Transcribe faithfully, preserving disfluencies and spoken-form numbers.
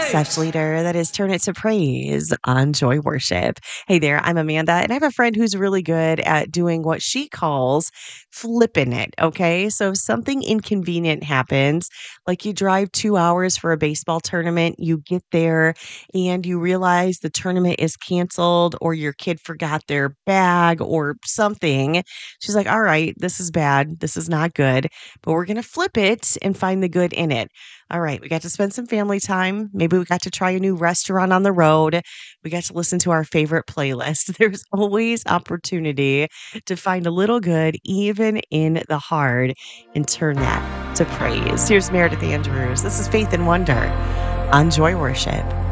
such right. leader. That is Turn It to Praise on Joy Worship. Hey there, I'm Amanda, and I have a friend who's really good at doing what she calls flipping it. Okay. So if something inconvenient happens, like you drive two hours for a baseball tournament, you get there and you realize the tournament is canceled or your kid forgot their bag or something. She's like, all right, this is bad. This is not good, but we're going to flip it and find the good in it. All right, we got to spend some family time. Maybe we got to try a new restaurant on the road. We got to listen to our favorite playlist. There's always opportunity to find a little good, even in the hard, and turn that to praise. Here's Meredith Andrews. This is Faith and Wonder on Joy Worship.